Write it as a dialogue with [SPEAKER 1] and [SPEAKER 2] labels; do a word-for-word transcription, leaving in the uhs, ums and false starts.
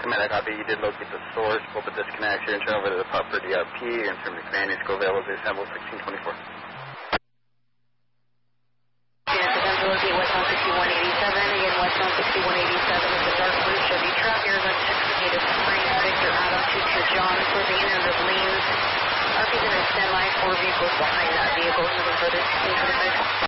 [SPEAKER 1] Command, I copy. You did locate the source, pull up a disconnect. You're turn over to the proper D R P. You're in terms of command. You go available to assemble sixteen twenty-four.
[SPEAKER 2] Locate westbound sixty-one eighty-seven. Again, westbound sixty-one eighty-seven is a dark blue Chevy truck. Arizona Texas native Springs, Victor Adam, two two John, closing in under lanes. R P's in a semi, four vehicles behind that vehicle. Moving further, sixteen twenty-five.